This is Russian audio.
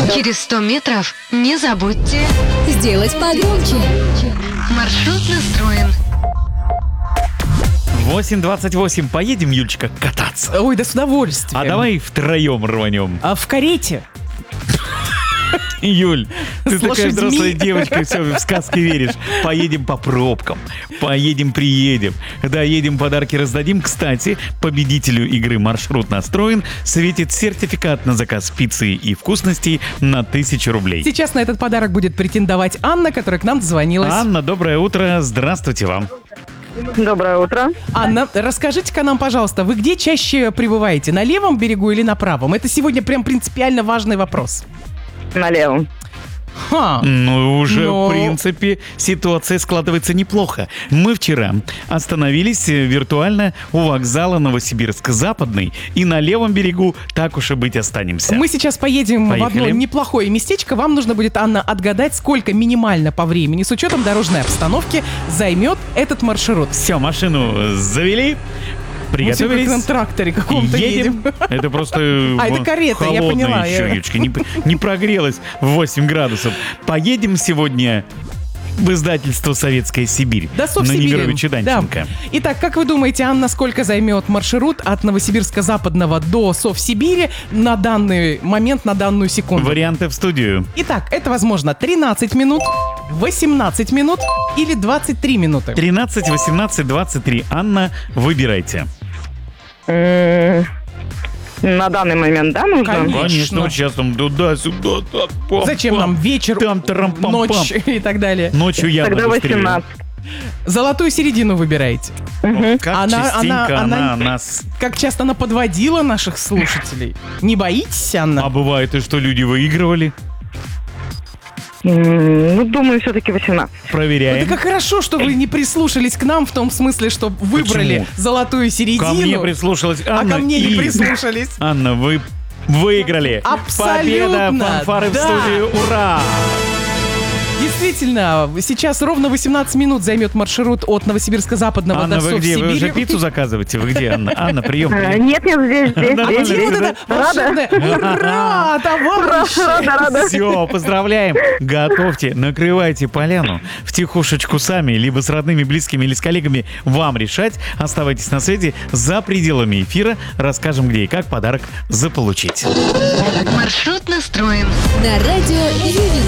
Через 100 метров не забудьте. Сделать погромче. Маршрут настроен. 8:28. Поедем, Юлечка, кататься. Ой, да с удовольствием. А давай втроем рванем. А в карете? Юль, ты С такая лошадьми. взрослая девочка, все, в сказки веришь. Поедем по пробкам, приедем. Да, едем, подарки раздадим. Кстати, победителю игры «Маршрут настроен» светит сертификат на заказ пиццы и вкусностей на 1000 рублей. Сейчас на этот подарок будет претендовать Анна, которая к нам дозвонилась. Анна, доброе утро, здравствуйте вам. Доброе утро. Анна, расскажите-ка нам, пожалуйста, вы где чаще пребываете? На левом берегу или на правом? Это сегодня прям принципиально важный вопрос. На левом. Ха. Ну, уже, Но- в принципе, ситуация складывается неплохо. Мы вчера остановились виртуально у вокзала Новосибирск-Западный, и на левом берегу, так уж и быть, останемся. Мы сейчас поедем Поехали. в одно неплохое местечко. Вам нужно будет, Анна, отгадать, сколько минимально по времени, с учетом дорожной обстановки, займет этот маршрут. Все, машину завели, Мы все как на приготовились. тракторе каком-то едем. Это просто А, это карета, я холодная поняла. еще, Юлечка, не прогрелась в 8 градусов. Поедем сегодня в издательство «Советская Сибирь» До на Совсибири. Немировича Данченко. Да. Итак, как вы думаете, Анна, сколько займет маршрут от Новосибирска-Западного до Совсибири на данный момент, на данную секунду? Варианты в студию. Итак, это возможно 13 минут, 18 минут или 23 минуты. 13, 18, 23. Анна, выбирайте. На данный момент, да, нужно? Конечно. Конечно, вот сейчас там туда-сюда. так, пам, Зачем пам. нам вечер, Там, тарам-пам-пам. ночь и так далее? Ночью явно Тогда быстрее. 18. Золотую середину выбираете. О, как Она- частенько она- она нас... Как часто она подводила наших слушателей. Не боитесь, Анна? А бывает и что люди выигрывали. Ну, думаю, все-таки 18. Проверяем. Это как хорошо, что вы не прислушались к нам в том смысле, что выбрали Почему? золотую середину. Ко мне прислушалась а Анна. ко мне не и- прислушались. Анна, вы выиграли. Абсолютно, Победа, фанфары да. в студию, ура! Действительно, сейчас ровно 18 минут займет маршрут от Новосибирска-Западного Анна, до вы где? Вы уже Совсибири. пиццу заказываете? Вы где, Анна? Анна, прием. Нет, здесь. Нормально, А где вот да? это волшебное? Ура, товарищи! Рада. Все, поздравляем. Готовьте, накрывайте поляну втихушечку сами, либо с родными, близкими или с коллегами. Вам решать. Оставайтесь на связи. За пределами эфира расскажем, где и как подарок заполучить. Маршрут настроен. На радио Юрий.